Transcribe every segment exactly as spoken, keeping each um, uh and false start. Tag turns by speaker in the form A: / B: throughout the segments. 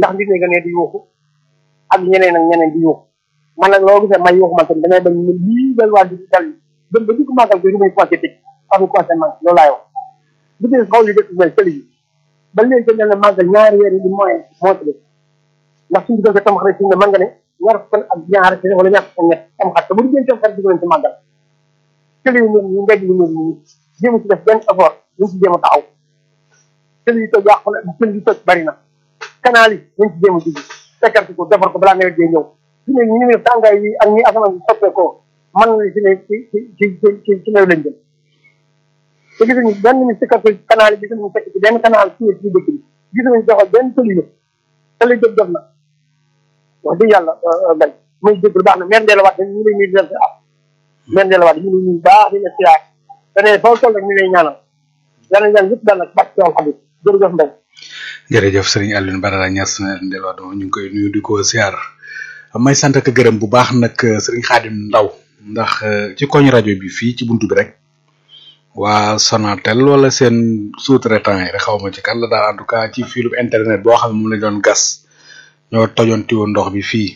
A: ndax gis nga ne di yuuxu ak ñeneen ak ñeneen di yuuxu man nag loo gisee may yuuxu man tamit damay bañ ne lii dal waa di dal dem ba dikk màggal ko ñu may commencé tëj xam nga commencé man loolu laay wax bu dee xaw li dëkk mel tëli yi ba léegi te ne màggal ñaari weer yi di moyen moo ci def ndax suñu diggante tam xarit suñu ne mën nga ne ñaar fan ak ñaar ci wala ñaar fan ñett am xat te bu diggante tam xarit digg nañ ci màggal tëli yi ñu mbedd yi ñu jéem ci def benn effort ñu ci jéem a taxaw tëli yi toj yàqu na tëli yi toj bari na canal yi ñu ci jéem a dugg fekkati ko defar ko balaa nawet dee ñëw fi ne ñu ne tàngaay yi ak ñi asamaan bi soppee ko mën na ci ne ci ci ci ci ci nawet lañ jëm te gis nañu benn mi sikkatu canal yi gis nañu fekk ci benn canal ci ci dëkk bi gis nañu doxal benn tëli la tëli jot jot na wax dëgg yàlla bay muy dëgg lu baax na maire Ndella Wade ñu lay ñuy def am maire Ndella Wade ñu ñu baax di la siyaar te ne foo toll rek ñu lay ñaanal yàlla ñaan yëpp dal nag bàcc yoon xam jërëjëf mbay
B: jërëjëf Serigne Alioune Badara Niass maire Ndella Wade ñu ngi koy nuyu di ko siyaar may sant ak gërëm bu baax nag Serigne Khadim Ndaw ndax ci koñ rajo bi fii ci buntu bi rek waa Sonatel wala seen sous-traitant yi rek xaw ma ci kan la daal en tout cas ci filu internet boo xam ne moom la doon gas ñoo tojoon tiwo ndox bi fii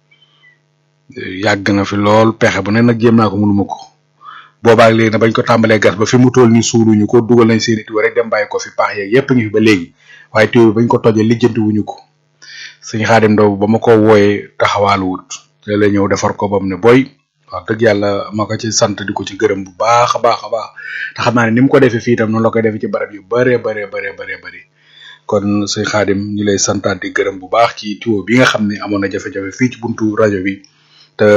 B: yàgg na fi lool pexe bu ne nag jéem naa ko mënuma ko boobaak léegi na bañ ko tàmbalee gas ba fi mu toll ni suuluñu ko dugal nañ seeni tiwo rek dem bàyyi ko fi paax yeeg yépp ngi fi ba léegi waaye tiwo bi bañ ko tojee lijjanti wuñu ko Sëñ Xaadim Ndaw ba ma ko wooyee taxawaalu wut te la ñëw defar ko bam ne boy wax dëgg yàlla ma ko ci sant di ko ci gërëm bu baax a baax a baax te xam naa ne ni mu ko defee fii itam noonu la koy defee ci barab yu bëree bëree bëree bëree bëri kon Sëñ Xaadim ñu lay santaat di gërëm bu baax ci tiwo bi nga xam ne amoon na jafe-jafe fii ci buntu rajo bi te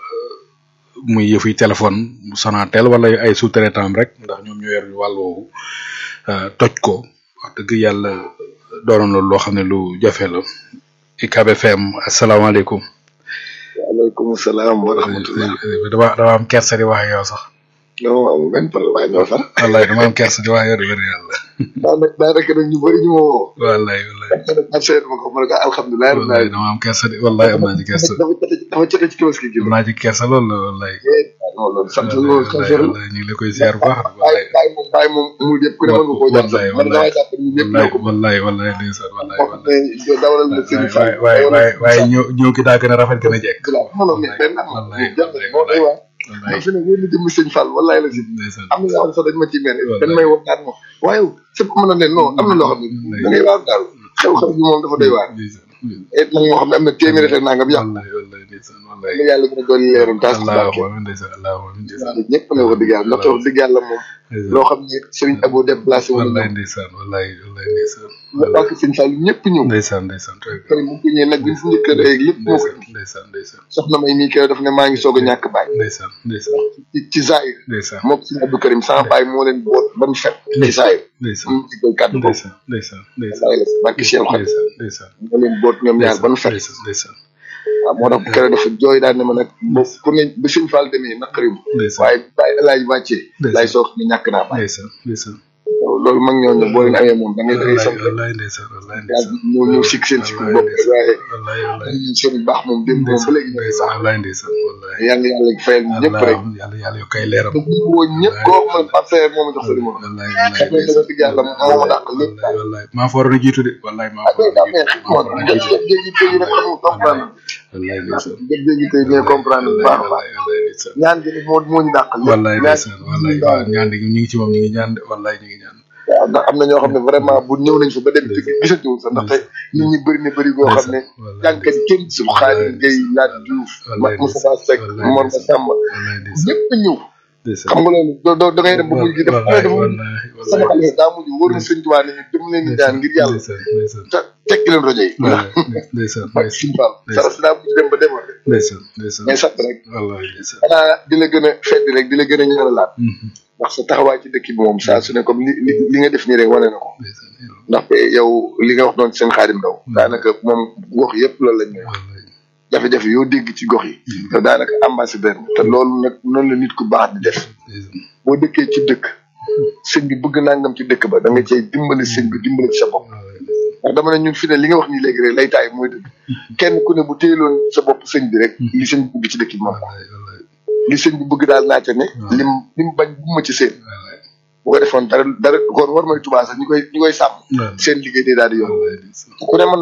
B: muy yëfuy téléphone bu Sonatel wala ay sous-traitant rek ndax ñoom ñoo yor wàll woowu toj ko wax dëgg yàlla doonoon loolu loo xam ne lu jafe la I K B F M asalaamaaleykum.
C: waaleykum salaam wa rahmatulah.
B: dama dama am kersa di wax ak yow sax.
C: non amul benn problème waaye ñoo sax.
B: wallaay dama am kersa di wax ak yow di bëri yàlla.
C: daanaka daanaka nag ñu bëri ñu ma woo.
B: wallaay wallaay.
C: man seetlu ma ko ma ne ko alhamdulilah.
B: wallaay dama am kersa di wallaay am naa ci kersa.
C: dafa dafa jotee ci tabaski gi.
B: am naa ci kersa lool la wallaay.
C: non loolu sant loolu sant
B: wallaay wallaay ñu ngi la koy ziar bu baax.
C: wallaay wallaay moom bàyyi moom mu yëpp ku ne mën nga koo jàpp.
B: wallaay
C: man damaa jàpp ni ñëpp ñoo ko.
B: wallaay wallaay ndeysaan wallaay
C: wallaay. dawalal na seen
B: waay waay waay waaye ñëw ñëw ki daa gën a rafet gën a jekk.
C: non non mais benn am na jàpp moo doy waar. wallaay fi ne wér na jëm sëñ Fall wallaay la si. am na yoo xam ne sax dañ ma ciy mel. dañ may wax naan moom waaye c'est mën na ne non am na loo xam ne da ngay waar daal xew-xew bi moom dafa doy waar. et nag moo xam ne am na téeméeri rek nangam yàq.
B: wallaay wallaay ndeysaan wallaay.
C: la yàlla gën a doon leerum taas ci barke. ñëpp ne wax dëgg yàlla ndax wax dëgg yàlla moom. loo xam ne Serigne Abo déplacé wu.
B: wallaay ndeysaan wallaay wallaay ndeysaan.
C: la barke Serigne Fall ñëpp ñëw.
B: ndeysaan ndeysaan.
C: kër mu ko ñëwee nag bi fu njëkk a rek lépp moo ko indi.
B: ndeysaan ndeysaan.
C: soxna may mii kër daf ne maa ngi soog a ñàkk baay.
B: ndeysaan ndeysaan.
C: ci ci Zahir.
B: ndeysaan
C: moom Serigne Abdou Karim sama baay moo leen boot ba mu fet. ci Zahir.
B: ndeysaan
C: mu ci koy kàddu boobu.
B: ndeysaan ndeysaan ndeysaan.
C: barke Cheikh Khadim.
B: ndeysaan
C: moo leen boot ñoom ñaar ba mu fet.
B: ndeysaan
C: waaw moo tax keroog dafa jooy daal ne ma nag boo pour ne ba Sëñ Fall demee naqari mu waaye bàyyi alaaj wàccee laay soog ni ñàkk naa bàyyi
B: ndeysaan ndeysaan.
C: loolu mag ñoo ne boo leen amee moom da ngay da ngay sant
B: wallaay ndeysaan wallaay
C: daal
B: ndeysaan.
C: ñëw ñëw sikk seen sikk bopp waaye
B: wallaay wallaay
C: ñun seen baax moom démb moom ba léegi ñu ngi baax
B: wallaay ndeysaan wallaay.
C: yàlla yàlla fayal ñu ñëpp rek
B: yàlla yàlla yokkay leeram.
C: ñu woo ñëpp koo xam ne partenaire moom jox sa numéro
B: wallaay
C: xam
B: wallaay
C: nga dëgg yàlla moo ma dàq lépp
B: wallaay wallaay maa fa waroon a jiitu de wallaay maa
C: ah
B: fa
C: day
B: waroon a
C: daa mais
B: jiitu
C: moom jëg jëg yi tey rek xamul comprendre
B: wallaay ndeysaan.
C: jëg jëg yi tey mais comprendre bu baax a baax
B: wallaay ndeysaan.
C: ñaan gi moo moo ñu dàq lépp
B: wallaay ndeysaan wallaay waaw ñaan di ñu ngi ci moom ñu ngi ñaan de wallaay ñu ngi ñaan.
C: waaw ndax am na ñoo xam ne vraiment bu ñëw nañ fa ba dem ci gisatuwul sax ndaxte nit ñi bëri na bëri goo xam ne jàngkat yi kenn gisul Xaadim Gay Laat Diouf Moustapha Seck Mor Massamba ñëpp a ñëw xam nga loolu doo doo da ngay dem ba mujj gi def dafa sama xale daa mujj wóor na sëñ Tuubaa ne ñu dem leen di ñaan ngir yàlla te tekki leen rajo yi
B: ndeysaan
C: ak Sëñ Fall sara si daa mujj dem ba demoon rek
B: ndeysaan ndeysaan.
C: mais sant rek
B: wallaay ndeysaan.
C: xanaa di la gën a fedd rek di la gën a ñaanalaat ndax sa taxawaay ci dëkk bi moom saa su ne comme li li li nga def nii rek wane na ko ndaxte yow li nga wax noonu seen Xaadim Ndaw daanaka moom gox yëpp loolu lañ ñuy wax jafe-jafe yoo dégg ci gox yi yow daanaka ambassadeur te loolu nag noonu la nit ku baax di def boo dëkkee ci dëkk sëñ bi bëgg nangam ci dëkk ba da nga cay dimbali sëñ bi dimbali ci sa bopp ndax dama ne ñun fi ne li nga wax nii léegi rek lay taay mooy dëgg kenn ku ne bu téyeloon sa bopp sëñ bi rek li sëñ bi bëgg ci dëkk bi moom li sëñ bi bëgg daal naa ca ne lim lim bañ bu ma ci seen bu ko defoon dara dara war war may Tuubaa sax ñu koy ñu koy sàmm seen liggéey day daal di yoon ku ne mën